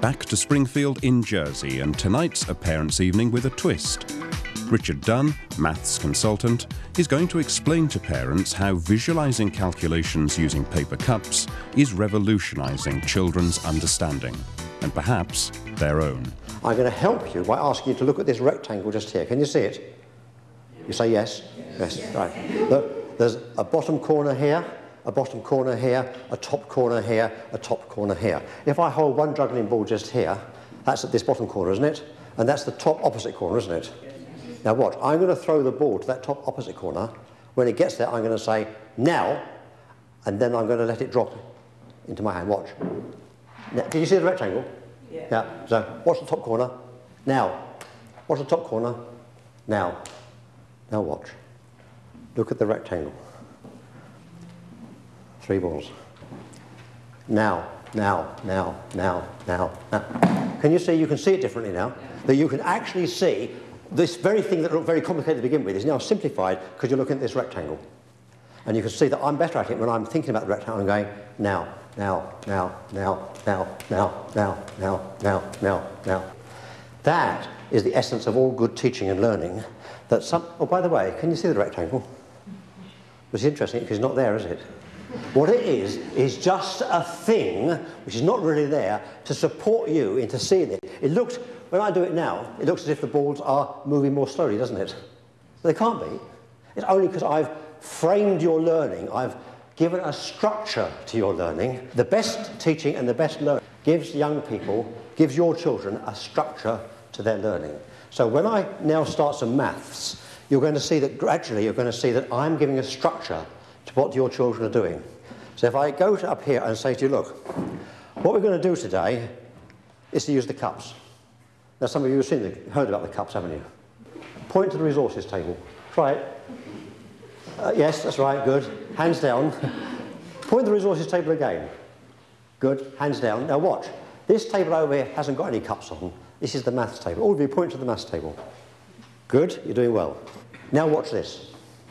Back to Springfield in Jersey, and tonight's a parents' evening with a twist. Richard Dunn, maths consultant, is going to explain to parents how visualising calculations using paper cups is revolutionising children's understanding, and perhaps their own. I'm going to help you by asking you to look at this rectangle just here. Can you see it? You say yes? Yes, right. Look, there's a bottom corner here, a bottom corner here, a top corner here, a top corner here. If I hold one juggling ball just here, that's at this bottom corner, isn't it? And that's the top opposite corner, isn't it? Now watch, I'm going to throw the ball to that top opposite corner. When it gets there, I'm going to say, now, and then I'm going to let it drop into my hand. Watch. Now, did you see the rectangle? Yeah. So, watch the top corner. Now. Watch the top corner. Now. Now watch. Look at the rectangle. 3 balls. Now, now, now, now, now, now. Can you see? You can see it differently now. That you can actually see this very thing that looked very complicated to begin with is now simplified because you're looking at this rectangle. And you can see that I'm better at it when I'm thinking about the rectangle and going now, now, now, now, now, now, now, now, now, now, now. That is the essence of all good teaching and learning. That some, oh, by the way, can you see the rectangle? Which is interesting because it's not there, is it? What it is just a thing which is not really there to support you into seeing it. It looks, when I do it now, it looks as if the balls are moving more slowly, doesn't it? But they can't be. It's only because I've framed your learning, I've given a structure to your learning. The best teaching and the best learning gives young people, gives your children a structure to their learning. So when I now start some maths, you're going to see that gradually you're going to see that I'm giving a structure to what your children are doing. So if I go up here and say to you, look, what we're going to do today is to use the cups. Now some of you have heard about the cups, haven't you? Point to the resources table. Try it. Yes, that's right, good. Hands down. Point to the resources table again. Good, hands down. Now watch. This table over here hasn't got any cups on. This is the maths table. All of you point to the maths table. Good, you're doing well. Now watch this.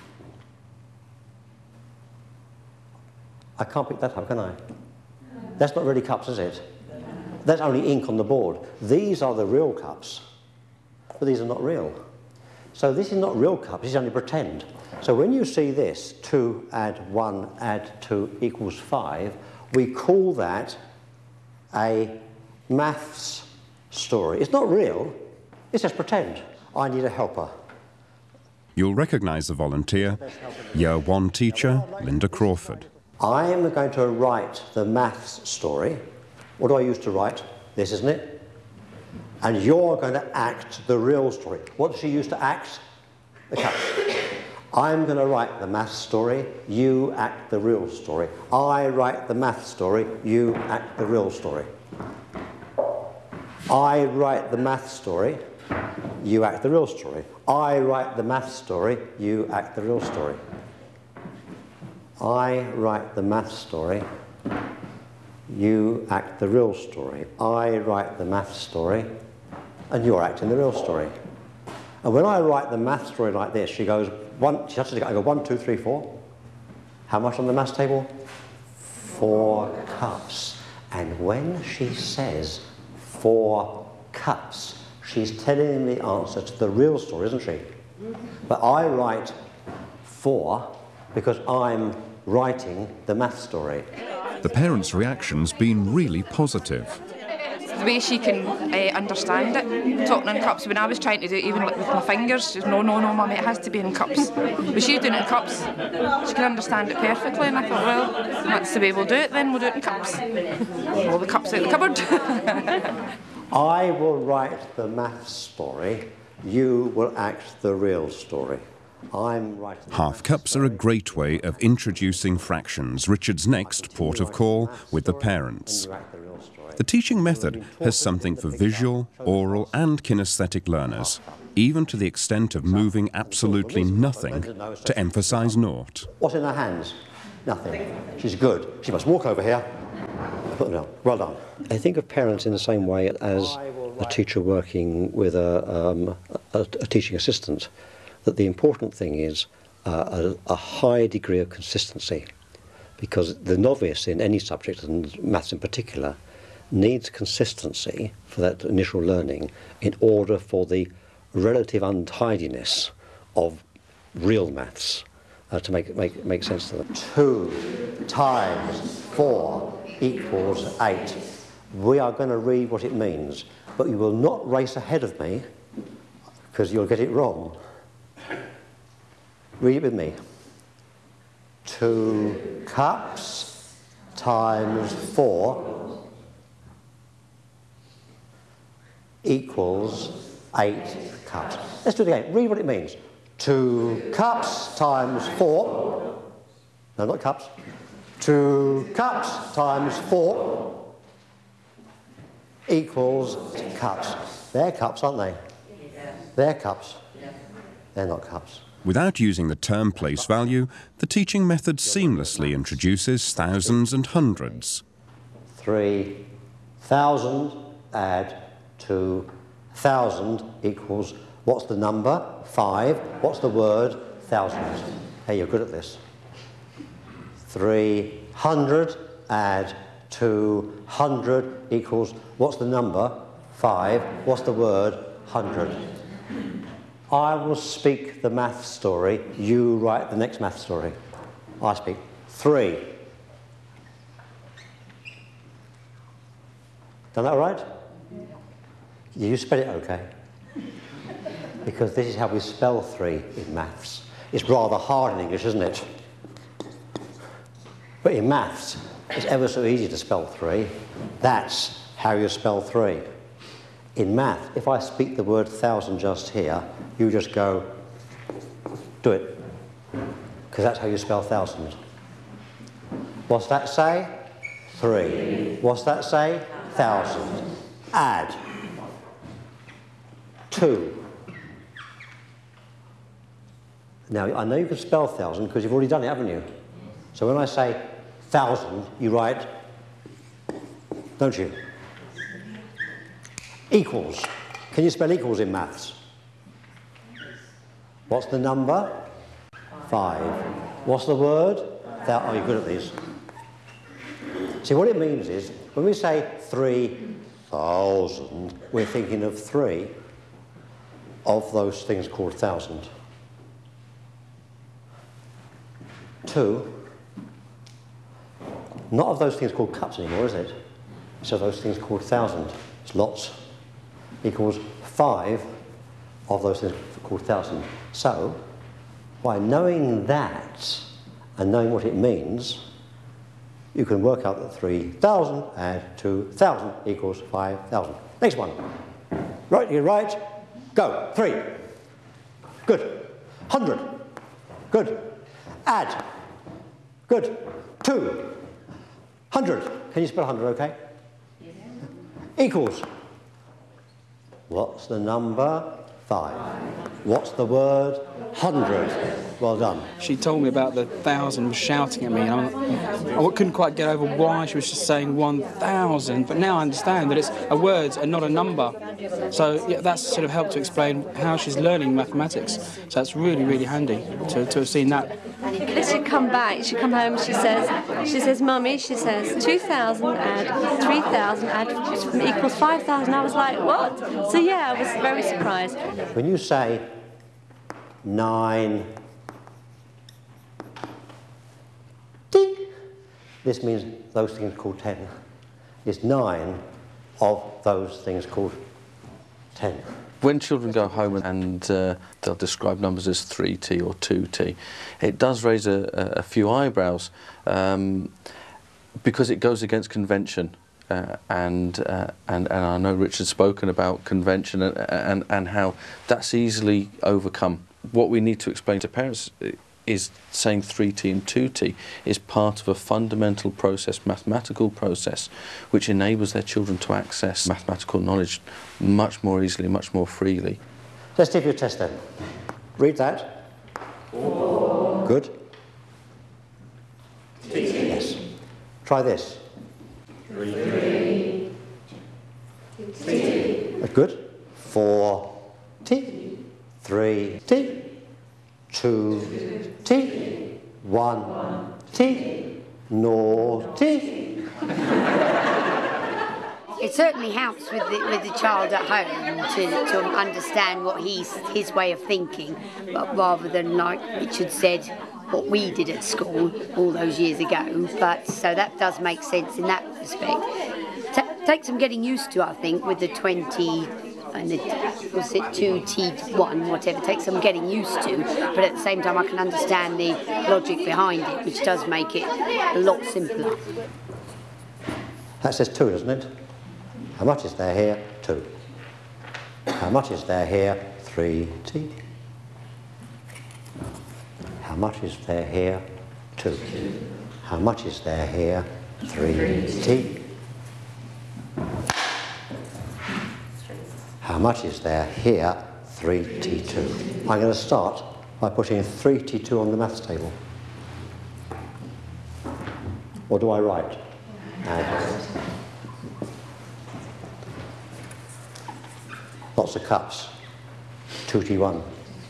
I can't pick that up, can I? That's not really cups, is it? That's only ink on the board. These are the real cups, but these are not real. So this is not real cups, this is only pretend. So when you see this, 2 add 1 add 2 equals 5, we call that a maths story. It's not real, it's just pretend. I need a helper. You'll recognise the volunteer, Year 1 teacher, Linda Crawford. I am going to write the maths story. What do I use to write? This, isn't it? And you're going to act the real story. What does she use to act? The cups. I'm going to write the maths story, you act the real story. I write the maths story, you act the real story. I write the maths story, you act the real story. I write the maths story, you act the real story. I write the maths story, you act the real story. I write the maths story, and you're acting the real story. And when I write the maths story like this, she goes, she has to go 1, 2, 3, 4. How much on the maths table? 4 cups. And when she says 4 cups, she's telling me the answer to the real story, isn't she? But I write 4 because I'm writing the math story. The parents' reaction's been really positive. The way she can understand it, talking in cups. When I was trying to do it even with my fingers, she said, no, mummy, it has to be in cups. But she's doing it in cups. She can understand it perfectly, and I thought, well, that's the way we'll do it then, we'll do it in cups. All the cups out the cupboard. I will write the math story, you will act the real story. Half cups are a great way of introducing fractions, Richard's next port of call with the parents. The teaching method has something for visual, oral and kinesthetic learners, even to the extent of moving absolutely nothing to emphasise naught. What's in her hands? Nothing. She's good. She must walk over here. Put them down. Well done. I think of parents in the same way as a teacher working with a teaching assistant, that the important thing is a high degree of consistency, because the novice in any subject, and maths in particular, needs consistency for that initial learning in order for the relative untidiness of real maths to make sense to them. 2 times 4 equals 8. We are going to read what it means, but you will not race ahead of me because you'll get it wrong. Read it with me. 2 cups times 4 equals 8 cups. Let's do it again. Read what it means. 2 cups times 4. No, not cups. 2 cups times 4 equals cups. They're cups, aren't they? They're cups. They're not cups. Without using the term place value, the teaching method seamlessly introduces thousands and hundreds. 3,000 add to 1,000 equals, what's the number? 5. What's the word? 1,000. Hey, you're good at this. 300 add to 100 equals, what's the number? 5. What's the word? 100. I will speak the math story, you write the next math story. I speak 3. Done that right? You spell it okay? Because this is how we spell 3 in maths. It's rather hard in English, isn't it? But in maths, it's ever so easy to spell 3. That's how you spell 3. In math, if I speak the word 1,000 just here, you just go, do it. Because that's how you spell 1,000. What's that say? 3. What's that say? 1,000. Add. 2. Now, I know you can spell 1,000 because you've already done it, haven't you? So when I say 1,000, you write, don't you? Equals. Can you spell equals in maths? What's the number? 5. What's the word? Oh, you're good at these. See, what it means is, when we say 3,000, we're thinking of 3 of those things called 1,000. 2, not of those things called cups anymore, is it? It's of those things called 1,000. It's lots. Equals 5 of those things called 1,000. So, by knowing that and knowing what it means, you can work out that 3,000 add to 1,000 equals 5,000. Next one. Right, you're right. Go. 3. Good. 100. Good. Add. Good. 200. Can you spell 100 okay? Yeah. Equals. What's the number? 5. What's the word? 100. Well done. She told me about the 1,000 was shouting at me, and I couldn't quite get over why she was just saying 1,000, but now I understand that it's a word and not a number. So yeah, that's sort of helped to explain how she's learning mathematics. So that's really, really handy to have seen that. She'd come back, she'd come home, she says, Mummy, she says, 2,000 add 3,000 add equals 5,000. I was like, what? So yeah, I was very surprised. When you say 9, ding, this means those things called 10. It's 9 of those things called 10. When children go home and they'll describe numbers as 3t or 2t, it does raise a few eyebrows because it goes against convention. And I know Richard's spoken about convention and how that's easily overcome. What we need to explain to parents is saying 3t and 2t is part of a fundamental process, mathematical process, which enables their children to access mathematical knowledge much more easily, much more freely. Let's take your test then. Read that. 4. Good. Yes. Try this. 3. Good. 4t. 3t. 2t. 1t. naughty. it certainly helps with the child at home to understand what his way of thinking, but rather than, like Richard said, what we did at school all those years ago. But so that does make sense in that respect. Takes some getting used to, I think, with the 20 and the, was it 2T1, whatever, takes some getting used to, but at the same time I can understand the logic behind it, which does make it a lot simpler. That says 2, doesn't it? How much is there here? 2. How much is there here? 3T. How much is there here? 2. How much is there here? 3T. How much is there here? 3T2. I'm going to start by putting 3T2 on the maths table. What do I write? Lots of cups. 2T1.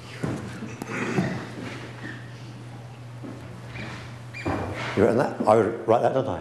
You written that? I would write that, don't I?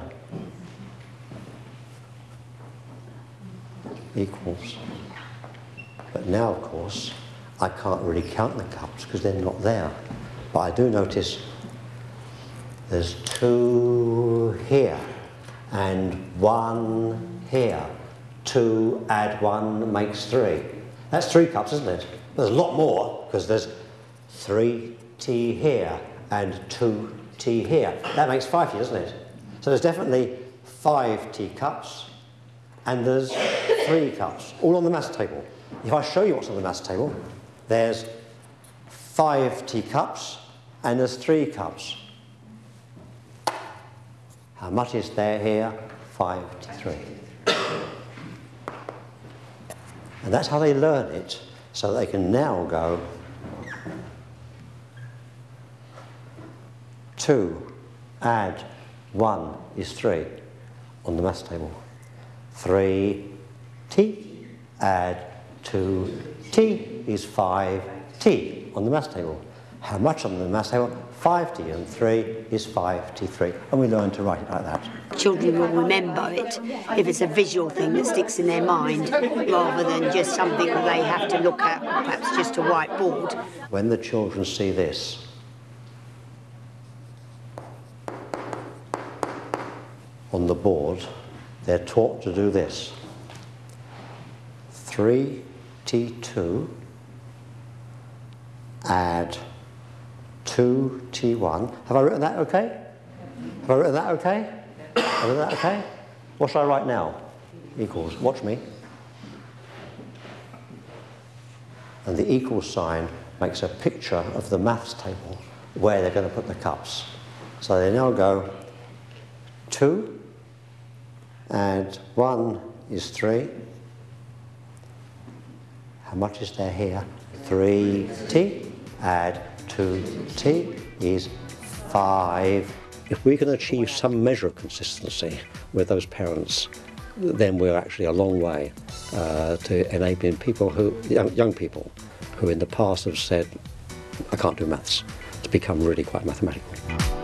Equals. But now, of course, I can't really count the cups because they're not there. But I do notice there's 2 here and 1 here. 2 add 1 makes 3. That's 3 cups, isn't it? There's a lot more because there's 3T here and 2T here. That makes 5T, doesn't it? So there's definitely 5 teacups and there's 3 cups, all on the maths table. If I show you what's on the maths table, there's 5 teacups and there's 3 cups. How much is there here? 5T3. And that's how they learn it, so they can now go 2 add 1 is 3 on the maths table. 3T add 2T is 5T on the maths table. How much on the maths table? 5T and 3 is 5T3. And we learn to write it like that. Children will remember it if it's a visual thing that sticks in their mind rather than just something that they have to look at, perhaps just a whiteboard. When the children see this, on the board, they're taught to do this. 3T2 add 2T1. Have I written that okay? Have I written that okay? Have I written that okay? What shall I write now? Equals, watch me. And the equals sign makes a picture of the maths table where they're going to put the cups. So they now go 2 add 1 is 3. How much is there here? 3T add 2T is 5. If we can achieve some measure of consistency with those parents, then we're actually a long way to enabling people who, young people, who in the past have said, I can't do maths, to become really quite mathematical.